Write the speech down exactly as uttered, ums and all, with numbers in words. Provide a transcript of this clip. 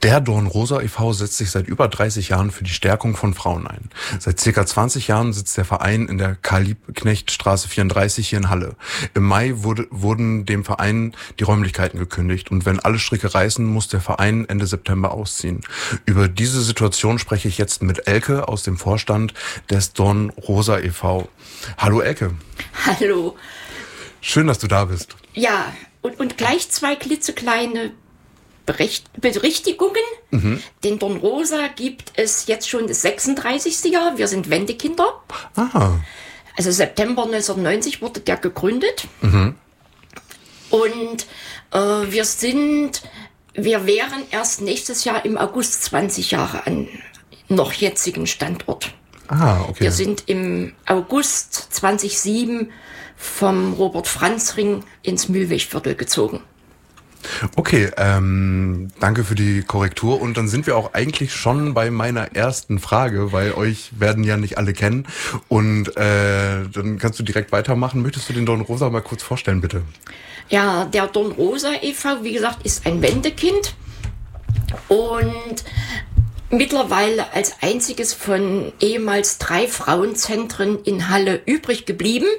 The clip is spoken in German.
Der Dornrosa e V setzt sich seit über dreißig Jahren für die Stärkung von Frauen ein. Seit circa zwanzig Jahren sitzt der Verein in der Karl-Liebknecht-Straße vierunddreißig hier in Halle. Im Mai wurde, wurden dem Verein die Räumlichkeiten gekündigt und wenn alle Stricke reißen, muss der Verein Ende September ausziehen. Über diese Situation spreche ich jetzt mit Elke aus dem Vorstand des Dornrosa e V. Hallo Elke. Hallo. Schön, dass du da bist. Ja, und, und gleich zwei klitzekleine Bericht, Berichtigungen. Mhm. Den Dornrosa gibt es jetzt schon das sechsunddreißigste Jahr. Wir sind Wendekinder. Aha. Also September neunzehnhundertneunzig wurde der gegründet. Mhm. Und äh, wir sind, wir wären erst nächstes Jahr im August zwanzig Jahre an noch jetzigen Standort. Ah, okay. Wir sind im August zweitausendsieben vom Robert-Franz-Ring ins Mühlwegviertel gezogen. Okay, ähm, danke für die Korrektur. Und dann sind wir auch eigentlich schon bei meiner ersten Frage, weil euch werden ja nicht alle kennen. Und äh, dann kannst du direkt weitermachen. Möchtest du den Dornrosa mal kurz vorstellen, bitte? Ja, der Dornrosa e V, wie gesagt, ist ein Wendekind und mittlerweile als einziges von ehemals drei Frauenzentren in Halle übrig geblieben.